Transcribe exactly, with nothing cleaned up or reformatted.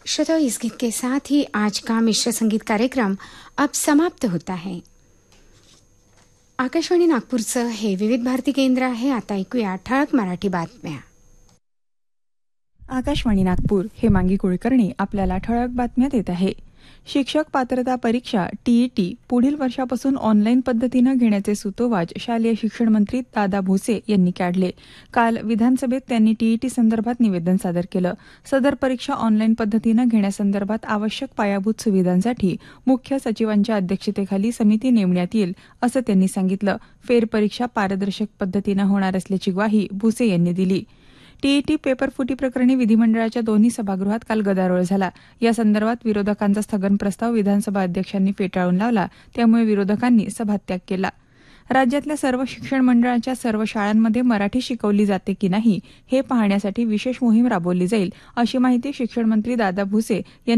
श्रोताओं, इस गीत के साथ ही आज का मिश्र संगीत कार्यक्रम अब समाप्त होता है. आकाशवाणी नागपूरचं हे विविध भारती केंद्र आहे. आता ऐकूया ठळक मराठी बातम्या. आकाशवाणी नागपूर हे मांगी कुलकर्णी आपल्याला ठळक बातम्या देत आहे. शिक्षक पात्रता परीक्षा टीईटी पुढील वर्षापासून ऑनलाईन पद्धतीनं घेण्याचे सूतोवाच शालेय शिक्षण मंत्री दादा भुसे यांनी काढले. काल विधानसभेत त्यांनी टीईटी संदर्भात निवेदन सादर केलं. सदर परीक्षा ऑनलाईन पद्धतीनं घेण्यासंदर्भात आवश्यक पायाभूत सुविधांसाठी मुख्य सचिवांच्या अध्यक्षतेखाली समिती नेमण्यात येईल, असं त्यांनी सांगितलं. फेरपरीक्षा पारदर्शक पद्धतीनं होणार असल्याची ग्वाही भुसे यांनी दिली. टीईटी पेपरफुटी प्रकरणी विधिमंडळाच्या दोन्ही सभागृहात काल गदारोळ झाला. या संदर्भात विरोधकांचा स्थगन प्रस्ताव विधानसभा अध्यक्षांनी फेटाळून लावला. त्यामुळे विरोधकांनी सभात्याग केला. राज्यातल्या सर्व शिक्षण मंडळाच्या सर्व शाळांमध्ये मराठी शिकवली जाते की नाही हे पाहण्यासाठी विशेष मोहीम राबवली जाईल, अशी माहिती शिक्षण मंत्री दादा भुसे यांनी